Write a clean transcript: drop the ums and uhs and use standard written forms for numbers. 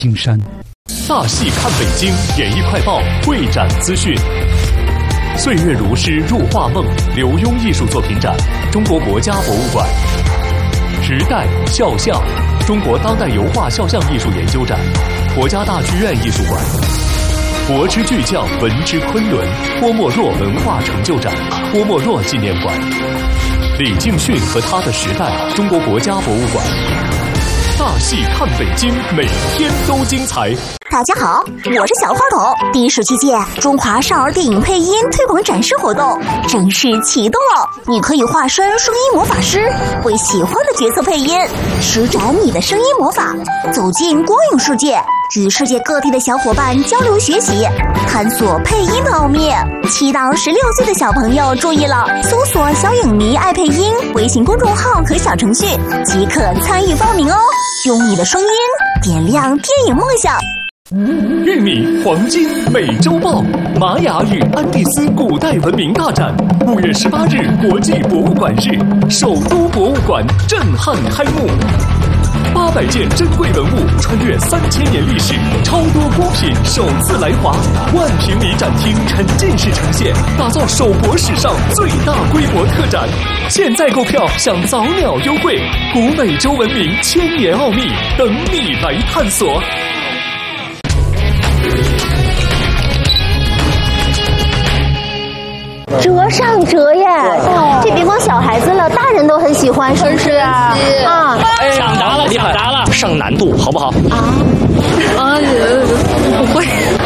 金山。 大戏看北京，演艺快报会展资讯。岁月如诗入画梦，刘墉艺术作品展，中国国家博物馆。时代肖像，中国当代油画肖像艺术研究展，国家大剧院艺术馆。国之巨匠，文之昆仑，郭沫若文化成就展，郭沫若纪念馆。李敬训和他的时代，中国国家博物馆。大戏看北京，每天都精彩。 大家好，我是小花狗。第17届中华少儿电影配音推广展示活动正式启动了，你可以化身声音魔法师，为喜欢的角色配音，施展你的声音魔法，走进光影世界，与世界各地的小伙伴交流学习，探索配音的奥秘。7到16岁的小朋友注意了，搜索小影迷爱配音微信公众号和小程序即可参与报名哦，用你的声音点亮电影梦想。 玉米、黄金美洲豹，玛雅与安第斯古代文明大展，5月18日国际博物馆日，首都博物馆震撼开幕。800件珍贵文物穿越3000年历史，超多孤品首次来华，1万平米展厅沉浸式呈现，打造首博史上最大规模特展。现在购票享早鸟优惠，古美洲文明千年奥秘等你来探索。 折上折耶！这别光小孩子了，大人都很喜欢，是不是啊？啊！ 抢答了，上难度好不好？ 不会。